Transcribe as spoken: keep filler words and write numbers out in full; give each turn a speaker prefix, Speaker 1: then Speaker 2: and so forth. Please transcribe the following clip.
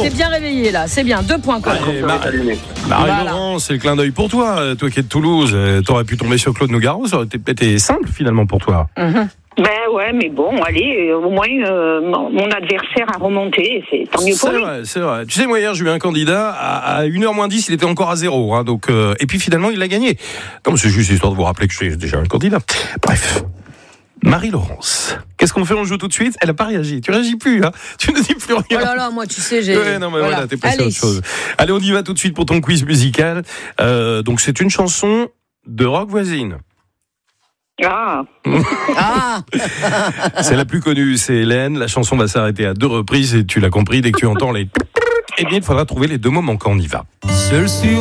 Speaker 1: t'es bien réveillé là, c'est bien, deux points quand même.
Speaker 2: Allez, Mar-
Speaker 3: allumé.
Speaker 2: Marie-Laurent,
Speaker 1: Voilà.
Speaker 2: c'est le clin d'œil pour toi. Euh, Toi qui es de Toulouse, euh, t'aurais pu tomber sur Claude Nougaro, ça aurait été peut-être simple finalement pour toi.
Speaker 1: Mhm.
Speaker 4: Ben ouais, mais bon, allez, euh, au moins euh, mon, mon adversaire a remonté, c'est tant mieux pour
Speaker 2: C'est
Speaker 4: lui.
Speaker 2: vrai, c'est vrai. Tu sais, moi hier, j'ai eu un candidat, à, à une heure moins dix, il était encore à zéro. Hein, donc, euh, et puis finalement, il l'a gagné. Non, mais c'est juste histoire de vous rappeler que j'ai déjà un candidat. Bref. Marie-Laurence, qu'est-ce qu'on fait? On joue tout de suite? Elle n'a pas réagi. Tu réagis plus, hein? Tu ne dis plus rien.
Speaker 1: Oh là là, moi tu sais, j'ai.
Speaker 2: Ouais, non, mais voilà, t'es passé à
Speaker 1: Allez.
Speaker 2: autre chose. Allez, on y va tout de suite pour ton quiz musical. Euh, donc, c'est une chanson de rock voisine.
Speaker 4: Ah,
Speaker 1: Ah,
Speaker 2: C'est la plus connue, c'est Hélène. La chanson va s'arrêter à deux reprises et tu l'as compris, dès que tu entends les... Eh bien, il faudra trouver les deux mots manquants. On y va.
Speaker 5: Seul sur